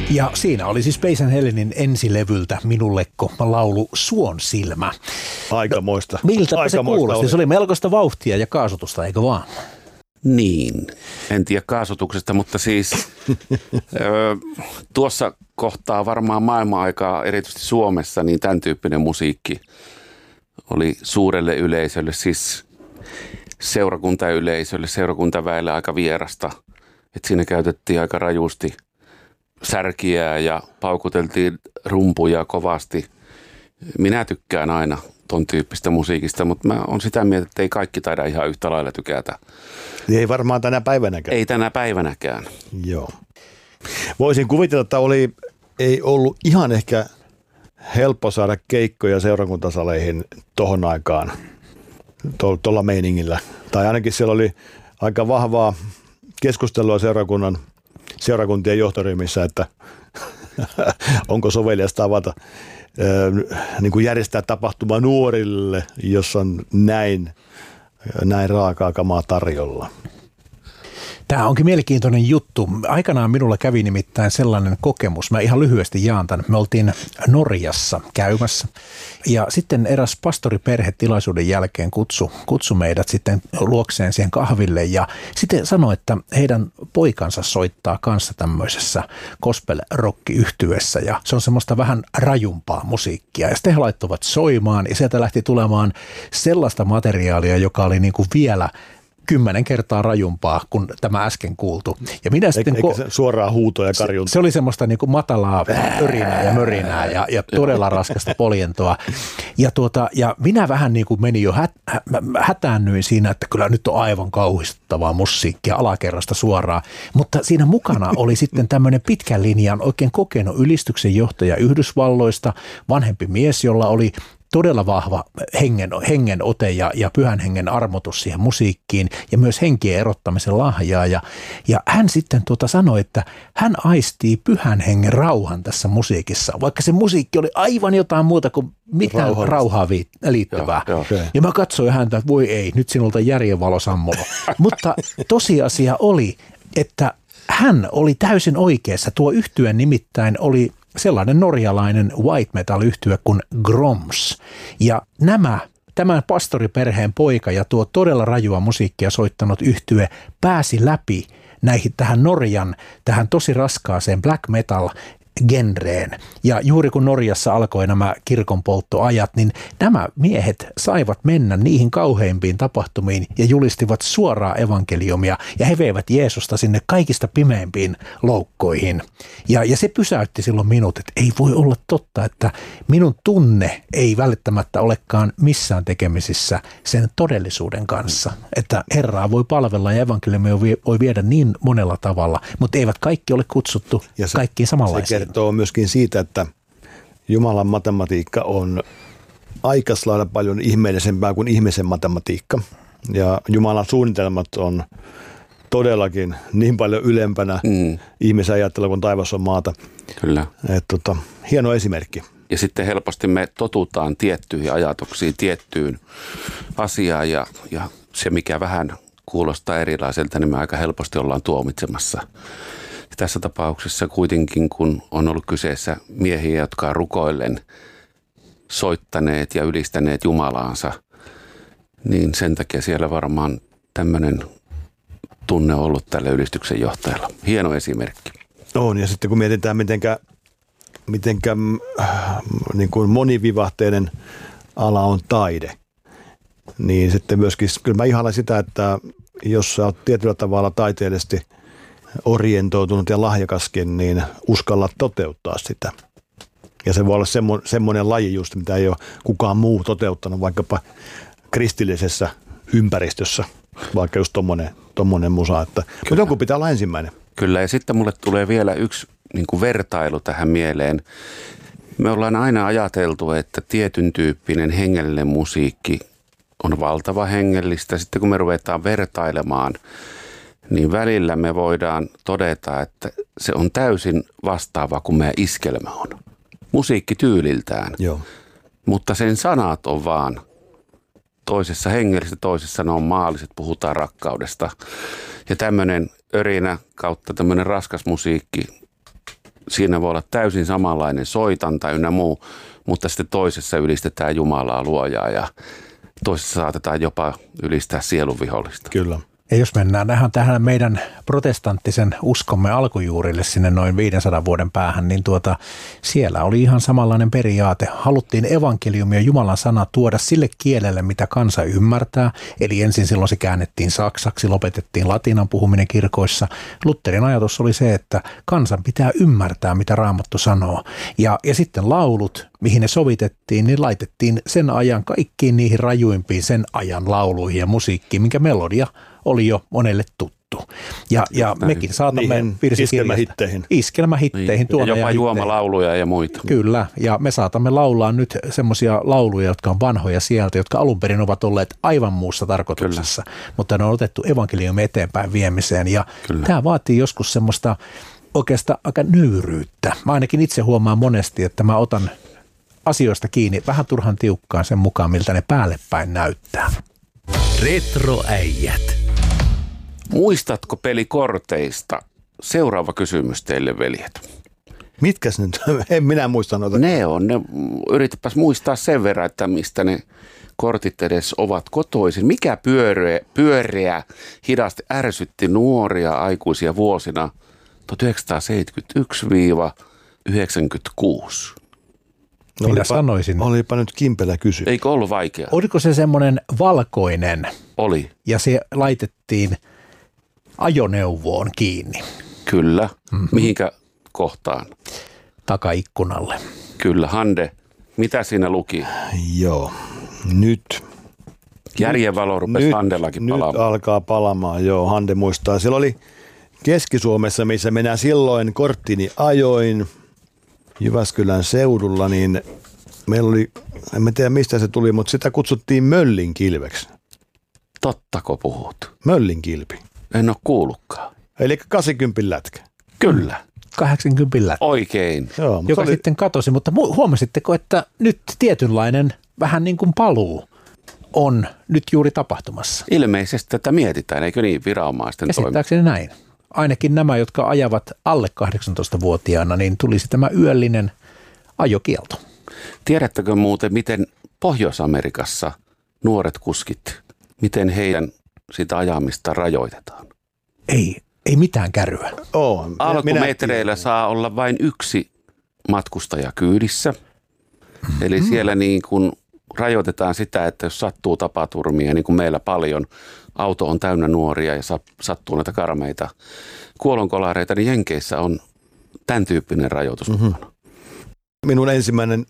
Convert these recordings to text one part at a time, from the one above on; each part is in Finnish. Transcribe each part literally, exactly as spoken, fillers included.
Ja siinä oli siis Peisen Helenin ensilevyltä Minulekko laulu Suon silmä. Aikamoista. No, miltä Aikamoista se kuulosti? oli. Se oli melkoista vauhtia ja kaasutusta, eikö vaan? Niin, en tiedä kaasutuksesta, mutta siis ö, tuossa kohtaa varmaan maailman-aikaa, erityisesti Suomessa, niin tämän tyyppinen musiikki oli suurelle yleisölle, siis seurakuntayleisölle, seurakuntaväelle aika vierasta. Että siinä käytettiin aika rajusti särkiä ja paukuteltiin rumpuja kovasti. Minä tykkään aina ton tyyppistä musiikista, mutta mä oon sitä mieltä, että ei kaikki taida ihan yhtä lailla tykätä. Ei varmaan tänä päivänäkään. Ei tänä päivänäkään. Joo. Voisin kuvitella, että oli, ei ollut ihan ehkä helppo saada keikkoja seurakuntasaleihin tohon aikaan, tuolla meiningillä. Tai ainakin siellä oli aika vahvaa keskustelua seurakunnan, seurakuntien johtoryhmissä, että onko soveliasta avata, niin kuin järjestää tapahtuma nuorille, jos on näin, näin raakaa kamaa tarjolla. Tämä onkin mielenkiintoinen juttu. Aikanaan minulla kävi nimittäin sellainen kokemus. Mä ihan lyhyesti jaan tämän. Me oltiin Norjassa käymässä ja sitten eräs pastoriperhe tilaisuuden jälkeen kutsu, kutsu meidät sitten luokseen siihen kahville ja sitten sanoi, että heidän poikansa soittaa kanssa tämmöisessä gospel-rock-yhtyessä ja se on semmoista vähän rajumpaa musiikkia ja sitten he laittoivat soimaan ja sieltä lähti tulemaan sellaista materiaalia, joka oli niin kuin vielä kymmenen kertaa rajumpaa kuin tämä äsken kuultu. Ja minä sitten Eikä se suoraa huutoa ja karjuntaa. Se, se oli semmoista niin kuin matalaa örinää ja mörinää ja, ja todella raskasta poljentoa. Ja, tuota, ja minä vähän niin kuin menin jo hät, hätäännyin siinä, että kyllä nyt on aivan kauhistuttavaa musiikkia alakerrasta suoraan. Mutta siinä mukana oli sitten tämmöinen pitkän linjan oikein kokenut ylistyksen johtaja Yhdysvalloista, vanhempi mies, jolla oli todella vahva hengen, hengen ote ja, ja pyhän hengen armotus siihen musiikkiin ja myös henkien erottamisen lahjaa. Ja, ja hän sitten tuota sanoi, että hän aistii pyhän hengen rauhan tässä musiikissa, vaikka se musiikki oli aivan jotain muuta kuin mitään rauhaa liittyvää. Joo, okay. Ja mä katsoin häntä, että voi ei, nyt sinulta järjenvalo sammuva. Mutta tosiasia oli, että hän oli täysin oikeassa. Tuo yhtye nimittäin oli sellainen norjalainen white metal-yhtye kuin Groms. Ja nämä, tämän pastoriperheen poika ja tuo todella rajua musiikkia soittanut yhtye pääsi läpi näihin tähän Norjan, tähän tosi raskaaseen black metal genreen. Ja juuri kun Norjassa alkoi nämä kirkonpolttoajat, niin nämä miehet saivat mennä niihin kauheimpiin tapahtumiin ja julistivat suoraa evankeliumia ja he veivät Jeesusta sinne kaikista pimeimpiin loukkoihin. Ja, ja se pysäytti silloin minut, että ei voi olla totta, että minun tunne ei välttämättä olekaan missään tekemisissä sen todellisuuden kanssa. Että Herraa voi palvella ja evankeliumia voi viedä niin monella tavalla, mutta eivät kaikki ole kutsuttu se, kaikkiin samanlaisiin. Se kertoo myöskin siitä, että Jumalan matematiikka on aika lailla paljon ihmeellisempää kuin ihmisen matematiikka. Ja Jumalan suunnitelmat on todellakin niin paljon ylempänä mm. ihmisen ajattelua kuin taivas on maata. Kyllä. Et, tota, hieno esimerkki. Ja sitten helposti me totutaan tiettyihin ajatuksiin, tiettyyn asiaan ja, ja se mikä vähän kuulostaa erilaiselta, niin me aika helposti ollaan tuomitsemassa. Tässä tapauksessa kuitenkin, kun on ollut kyseessä miehiä, jotka on rukoillen soittaneet ja ylistäneet Jumalaansa, niin sen takia siellä varmaan tämmöinen tunne on ollut tälle ylistyksen johtajalla. Hieno esimerkki. On, ja sitten kun mietitään, mitenkä, mitenkä niin kuin monivivahteinen ala on taide, niin sitten myöskin, kyllä mä ihailen sitä, että jos sä oot tietyllä tavalla taiteellisesti orientoitunut ja lahjakaskin, niin uskalla toteuttaa sitä. Ja se voi olla semmo, semmoinen laji just, mitä ei ole kukaan muu toteuttanut, vaikkapa kristillisessä ympäristössä, vaikka just tommonen, tommonen musa. Että, mutta jonkun pitää olla ensimmäinen. Kyllä, ja sitten mulle tulee vielä yksi niin kuin vertailu tähän mieleen. Me ollaan aina ajateltu, että tietyn tyyppinen hengellinen musiikki on valtava hengellistä. Sitten kun me ruvetaan vertailemaan, niin välillä me voidaan todeta, että se on täysin vastaava kuin meidän iskelmä on. Musiikki tyyliltään, Joo. mutta sen sanat on vaan toisessa hengellistä, toisessa ne on maalliset, puhutaan rakkaudesta. Ja tämmöinen örinä kautta tämmöinen raskas musiikki siinä voi olla täysin samanlainen soitanta ynnä muu, mutta sitten toisessa ylistetään Jumalaa luojaa ja toisessa saatetaan jopa ylistää sielunvihollista. Kyllä. Ja jos mennään tähän, tähän meidän protestanttisen uskomme alkujuurille sinne noin viidensadan vuoden päähän, niin tuota, siellä oli ihan samanlainen periaate. Haluttiin evankeliumia Jumalan sana tuoda sille kielelle, mitä kansa ymmärtää. Eli ensin silloin se käännettiin saksaksi, lopetettiin latinan puhuminen kirkoissa. Lutherin ajatus oli se, että kansan pitää ymmärtää, mitä Raamattu sanoo. Ja, ja sitten laulut, mihin ne sovitettiin, niin laitettiin sen ajan kaikkiin niihin rajuimpiin sen ajan lauluihin ja musiikkiin, minkä melodia oli jo monelle tuttu. Ja, ja mekin saatamme iskelmähitteihin. Iskelmähitteihin. Niin. Ja jopa juomalauluja ja muita. Kyllä, ja me saatamme laulaa nyt semmoisia lauluja, jotka on vanhoja sieltä, jotka alun perin ovat olleet aivan muussa tarkoituksessa, Kyllä. mutta ne on otettu evankeliumi eteenpäin viemiseen. Ja Kyllä. tämä vaatii joskus semmoista oikeastaan aika nöyryyttä. Mä ainakin itse huomaan monesti, että mä otan asioista kiinni vähän turhan tiukkaan sen mukaan, miltä ne päälle päin näyttää. Retroäijät. Muistatko pelikorteista? Seuraava kysymys teille, veljet. Mitkäs nyt? En minä muista noita. Ne on. Ne, yritäpäs muistaa sen verran, että mistä ne kortit edes ovat kotoisin. Mikä pyöreä, pyöreä hidasti ärsytti nuoria aikuisia vuosina tuhatyhdeksänsataaseitsemänkymmentäyksi yhdeksänkymmentäkuusi? No, Minä olipa, sanoisin. Olipa nyt Kimpelä kysy. Eikö ollut vaikea? Oliko se semmoinen valkoinen? Oli. Ja se laitettiin ajoneuvoon kiinni. Kyllä. Mm-hmm. Mihinkä kohtaan? Takaikkunalle. Kyllä. Hande, mitä siinä luki? Joo. Nyt. Järjenvalo rupesi nyt, Handellakin nyt palaamaan. Nyt alkaa palamaan, joo. Hande muistaa. Siellä oli Keski-Suomessa, missä mennään silloin korttini ajoin Jyväskylän seudulla, niin meillä oli, en tiedä mistä se tuli, mutta sitä kutsuttiin möllinkilveksi. Tottako puhut? Möllinkilpi. En ole kuullutkaan. Eli kahdeksankymmentä lätkä. Kyllä. kahdeksankymmentä lätkä. Oikein. Joo, joka oli... sitten katosi, mutta huomasitteko, että nyt tietynlainen vähän niin kuin paluu on nyt juuri tapahtumassa? Ilmeisesti tätä mietitään, eikö niin, viranomaisten toimesta? Käsittääkseni näin. Ainakin nämä, jotka ajavat alle kahdeksantoistavuotiaana, niin tulisi tämä yöllinen ajokielto. Tiedättekö muuten, miten Pohjois-Amerikassa nuoret kuskit, miten heidän sitä ajamista rajoitetaan? Ei, ei mitään kärryä. Oh, Alkumetreillä saa olla vain yksi matkustaja kyydissä. Mm-hmm. Eli siellä niin kuin rajoitetaan sitä, että jos sattuu tapaturmia, niin kuin meillä paljon, auto on täynnä nuoria ja sattuu näitä karmeita kuolonkolareita, niin Jenkeissä on tämän tyyppinen rajoitus. Mm-hmm. Minun ensimmäinen,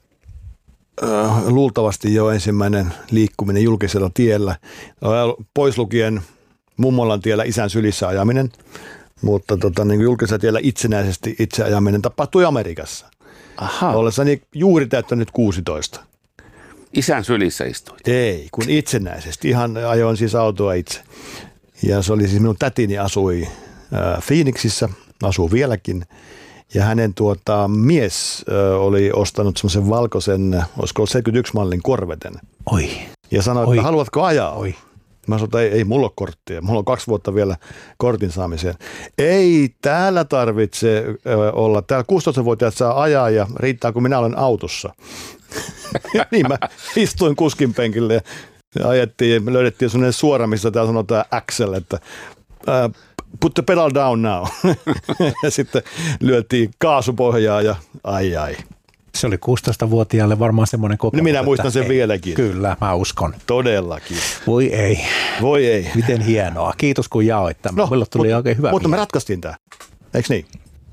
äh, luultavasti jo ensimmäinen liikkuminen julkisella tiellä, pois lukien mummolan tiellä isän sylissä ajaminen, mutta tota, niin julkisella tiellä itsenäisesti itse ajaminen tapahtui Amerikassa. Aha. Ollessani juuri täyttänyt kuusitoista. Isän sylissä istuit? Ei, kun itsenäisesti. Ihan ajoin siis autoa itse. Ja se oli siis minun tätini asui äh, Phoenixissä, asuu vieläkin. Ja hänen tuota, mies äh, oli ostanut semmoisen valkoisen, olisiko ollut seitsemänkymmentäyksi mallin Corveten. Oi. Ja sanoi, Oi. että haluatko ajaa? Oi. Mä sanoin, että ei, ei mulla ole korttia. Mulla on kaksi vuotta vielä kortin saamiseen. Ei täällä tarvitse ö, olla. Täällä kuusitoistavuotiaat saa ajaa ja riittää, kun minä olen autossa. Niin mä istuin kuskin penkille ja ajettiin ja me löydettiin sellainen suora, missä täällä sanotaan Axel, että uh, put the pedal down now. Ja sitten lyötiin kaasupohjaa ja ai ai. Se oli kuusitoistavuotiaalle varmaan semmoinen kokemus. No minä muistan sen ei, vieläkin. Kyllä, mä uskon. Todellakin. Voi ei. Voi ei. Miten hienoa. Kiitos kun jaoit tämän. No, Meillä tuli mutta, oikein hyvä. Mutta me ratkaistiin tämä. Eikö niin?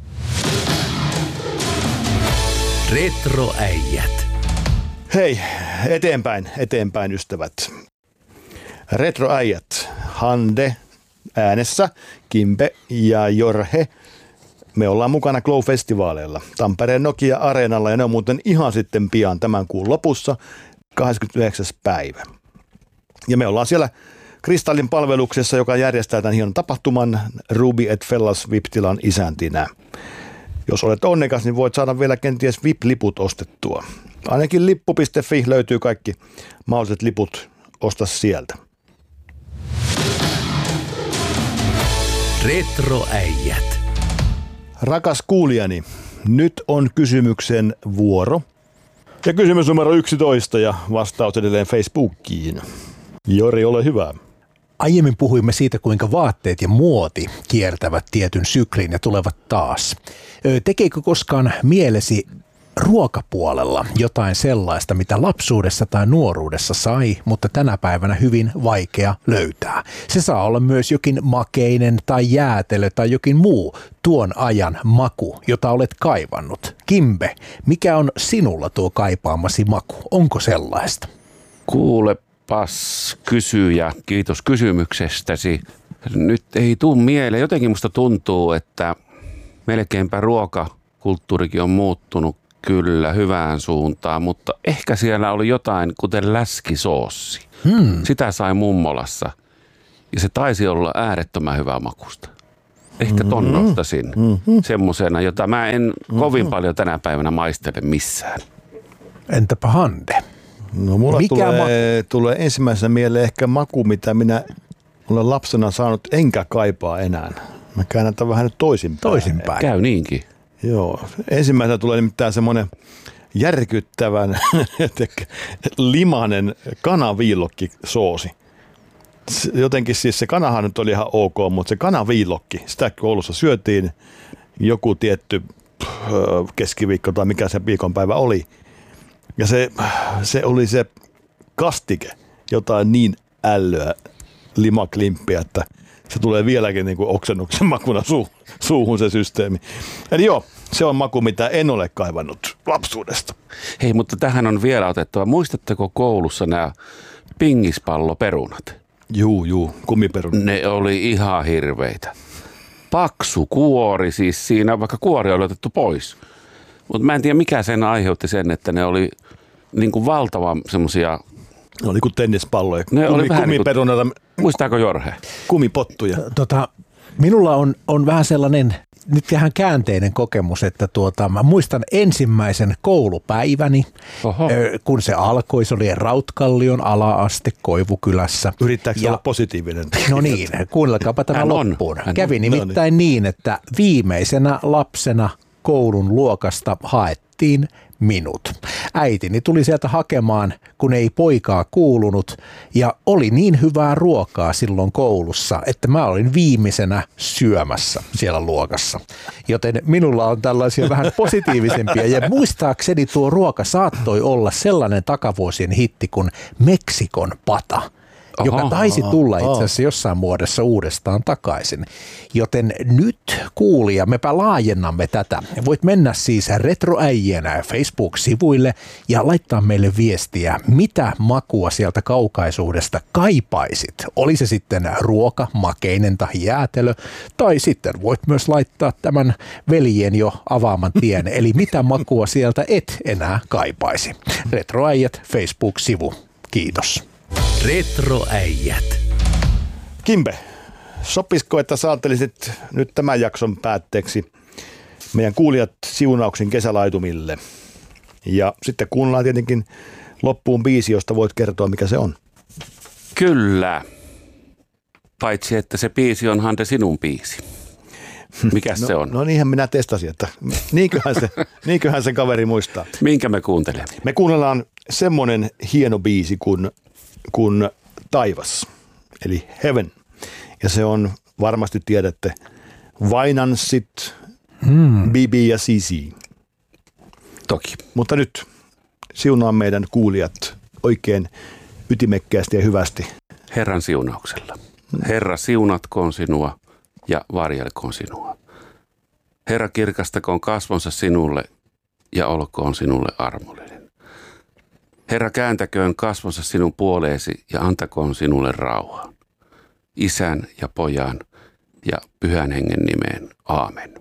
Retroäijät. Hei, eteenpäin, eteenpäin ystävät. Retroäijät, Hande äänessä, Kimpe ja Jorhe. Me ollaan mukana Glow-festivaaleilla Tampereen Nokia-areenalla ja ne on muuten ihan sitten pian tämän kuun lopussa, kahdeskymmenesyhdeksäs päivä. Ja me ollaan siellä Kristallin palveluksessa, joka järjestää tämän hienon tapahtuman Ruby et Fellas V I P-tilan isäntinä. Jos olet onnekas, niin voit saada vielä kenties V I P-liput ostettua. Ainakin lippu piste fi löytyy kaikki mahdolliset liput, osta sieltä. Retroäijät. Rakas kuulijani, Nyt on kysymyksen vuoro. Ja kysymys numero yksitoista ja vastaus edelleen Facebookiin. Jori, ole hyvä. Aiemmin puhuimme siitä, kuinka vaatteet ja muoti kiertävät tietyn syklin ja tulevat taas. Tekeekö koskaan mielesi ruokapuolella jotain sellaista, mitä lapsuudessa tai nuoruudessa sai, mutta tänä päivänä hyvin vaikea löytää? Se saa olla myös jokin makeinen tai jäätelö tai jokin muu tuon ajan maku, jota olet kaivannut. Kimbe, mikä on sinulla tuo kaipaamasi maku? Onko sellaista? Kuulepas kysyjä, kiitos kysymyksestäsi. Nyt ei tuu mieleen. Jotenkin musta tuntuu, että melkeinpä ruokakulttuurikin on muuttunut kyllä hyvään suuntaan, mutta ehkä siellä oli jotain, kuten läskisoossi. Hmm. Sitä sai mummolassa ja se taisi olla äärettömän hyvää makusta. Ehkä ton mm-hmm. nostasin mm-hmm. semmosena, jota mä en mm-hmm. kovin paljon tänä päivänä maistele missään. Entäpä Hande? No mulla tulee, tulee ensimmäisenä mieleen ehkä maku, mitä minä olen lapsena saanut, enkä kaipaa enää. Mä käännän tämän vähän nyt toisinpäin. Toisinpäin. Käy niinkin. Joo. Ensimmäisenä tulee nimittäin semmoinen järkyttävän limanen kanaviilokkisoosi. Jotenkin siis se kanahan nyt oli ihan ok, mutta se kanaviilokki, sitä koulussa syötiin joku tietty keskiviikko tai mikä se viikonpäivä oli. Ja se, se oli se kastike, jotain niin ällöä limaklimppiä, että se tulee vieläkin niin kuin oksennuksen makuna su, suuhun se systeemi. Eli joo, se on maku, mitä en ole kaivannut lapsuudesta. Hei, mutta tähän on vielä otettava. Muistatteko koulussa nämä pingispalloperunat? Juu, juu, kumiperunat. Ne oli ihan hirveitä. Paksu kuori siis siinä, vaikka kuori oli otettu pois. Mutta mä en tiedä, mikä sen aiheutti sen, että ne oli niin kuin valtavan semmoisia. Ne oli kuin tennispalloja. Ne Kumi, oli vähän kumiperunata. Niin kuin, muistaako Jorhe? Kumipottuja. Tota, minulla on, on vähän sellainen nyt vähän käänteinen kokemus, että tuota, mä muistan ensimmäisen koulupäiväni, Oho. kun se alkoi, se oli Rautkallion ala-aste Koivukylässä. Yrittääkö ja, olla positiivinen? No niin, kuunnelkaapa tämä loppuun. Kävi nimittäin niin, että viimeisenä lapsena koulun luokasta haettiin minut. Äitini tuli sieltä hakemaan, kun ei poikaa kuulunut, ja oli niin hyvää ruokaa silloin koulussa, että mä olin viimeisenä syömässä siellä luokassa. Joten minulla on tällaisia vähän positiivisempia, ja muistaakseni tuo ruoka saattoi olla sellainen takavuosien hitti kuin Meksikon pata, Aha, joka taisi tulla itse asiassa jossain muodossa uudestaan takaisin. Joten nyt kuulija, mepä laajennamme tätä. Voit mennä siis Retroäijänä Facebook-sivuille ja laittaa meille viestiä, mitä makua sieltä kaukaisuudesta kaipaisit. Oli se sitten ruoka, makeinen tai jäätelö, tai sitten voit myös laittaa tämän veljen jo avaaman tien, eli mitä makua sieltä et enää kaipaisi. Retroäijät Facebook-sivu. Kiitos. Retroäijät. Kimbe, sopisiko, että saatelisit nyt tämän jakson päätteeksi meidän kuulijat siunauksen kesälaitumille? Ja sitten kuunnellaan tietenkin loppuun biisi, josta voit kertoa, mikä se on. Kyllä. Paitsi, että se biisi on Hande sinun biisi. Mikäs no, se on? No niinhän minä testasin, että niinköhän se, niinköhän se kaveri muistaa. Minkä me kuuntelemme? Me kuunnellaan semmoinen hieno biisi kuin kuin taivas, eli Heaven. Ja se on, varmasti tiedätte, Vainanssit, hmm. B B ja C C. Toki. Mutta nyt siunaa meidän kuulijat oikein ytimekkäästi ja hyvästi. Herran siunauksella. Herra, siunatkoon sinua ja varjelkoon sinua. Herra, kirkastakoon kasvonsa sinulle ja olkoon sinulle armollinen. Herra, kääntäköön kasvonsa sinun puoleesi ja antakoon sinulle rauhaa. Isän ja pojan ja pyhän hengen nimeen. Aamen.